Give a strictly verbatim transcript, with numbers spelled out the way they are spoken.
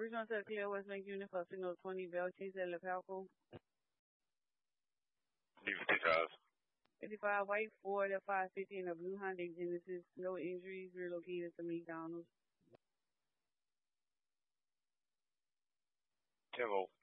Original to the Clear West Link unit for signal twenty Belchis at LaPalco. D fifty-five. fifty-five white Ford at five fifty and a blue Hyundai Genesis. No injuries. Relocated to McDonald's. ten